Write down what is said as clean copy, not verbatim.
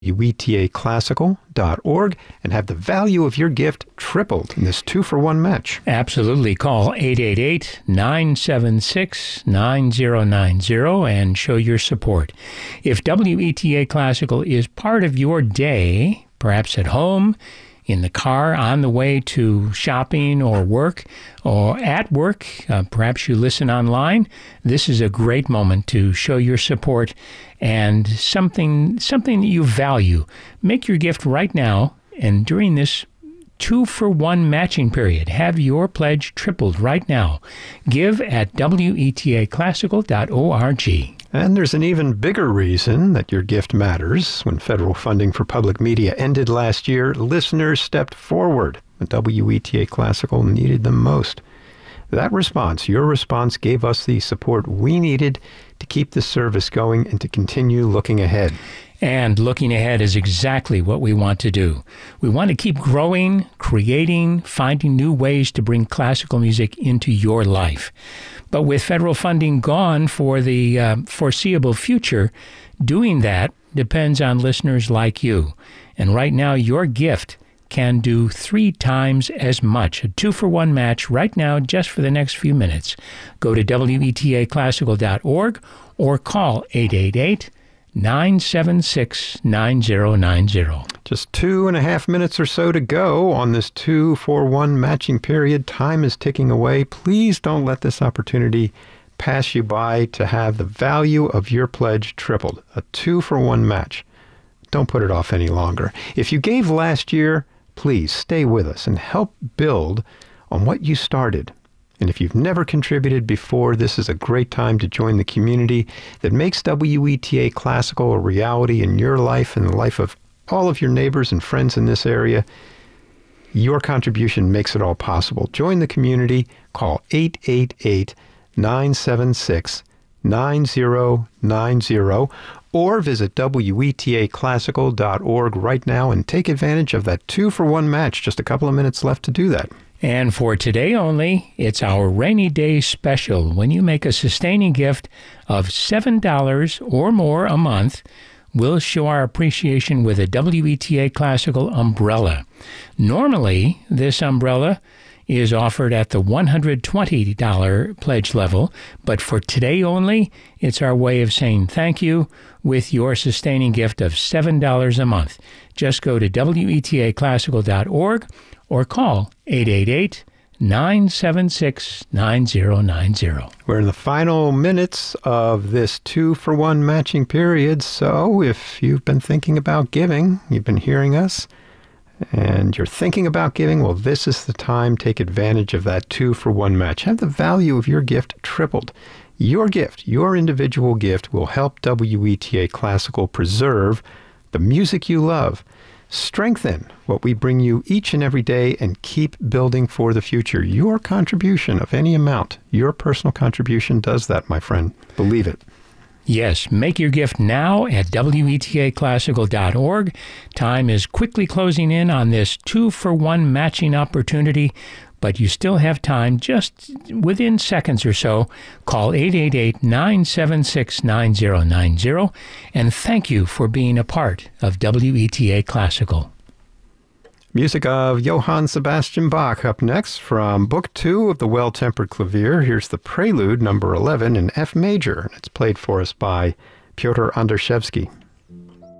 wetaclassical.org and have the value of your gift tripled in this 2-for-1 match. Absolutely. Call 888-976-9090 and show your support. If WETA Classical is part of your day, perhaps at home, in the car, on the way to shopping or work, or at work, perhaps you listen online, this is a great moment to show your support and something that you value. Make your gift right now, and during this 2-for-1 matching period, have your pledge tripled right now. Give at wetaclassical.org. And there's an even bigger reason that your gift matters. When federal funding for public media ended last year, listeners stepped forward when WETA Classical needed them most. That response, your response, gave us the support we needed to keep the service going and to continue looking ahead. And looking ahead is exactly what we want to do. We want to keep growing, creating, finding new ways to bring classical music into your life. But with federal funding gone for the foreseeable future, doing that depends on listeners like you. And right now, your gift can do 3 times as much. A 2-for-1 match right now, just for the next few minutes. Go to wetaclassical.org or call 888-976-9090. Just 2.5 minutes or so to go on this 2-for-1 matching period. Time is ticking away. Please don't let this opportunity pass you by to have the value of your pledge tripled. A 2-for-1 match. Don't put it off any longer. If you gave last year, please stay with us and help build on what you started. And if you've never contributed before, this is a great time to join the community that makes WETA Classical a reality in your life and the life of all of your neighbors and friends in this area. Your contribution makes it all possible. Join the community. Call 888-976-9090 or visit wetaclassical.org right now and take advantage of that 2-for-1 match. Just a couple of minutes left to do that. And for today only, it's our rainy day special. When you make a sustaining gift of $7 or more a month, we'll show our appreciation with a WETA Classical umbrella. Normally, this umbrella is offered at the $120 pledge level, but for today only, it's our way of saying thank you with your sustaining gift of $7 a month. Just go to wetaclassical.org or call 888-976-9090. We're in the final minutes of this 2-for-1 matching period, so if you've been thinking about giving, you've been hearing us, and you're thinking about giving, well, this is the time. Take advantage of that 2-for-1 match. Have the value of your gift tripled. Your gift, your individual gift, will help WETA Classical preserve the music you love, strengthen what we bring you each and every day, and keep building for the future. Your contribution of any amount, your personal contribution does that, my friend. Believe it. Yes, make your gift now at wetaclassical.org. Time is quickly closing in on this 2-for-1 matching opportunity, but you still have time, just within seconds or so. Call 888-976-9090, and thank you for being a part of WETA Classical. Music of Johann Sebastian Bach up next from Book 2 of the Well-Tempered Clavier. Here's the Prelude, number 11, in F major. It's played for us by Pyotr Andershevsky.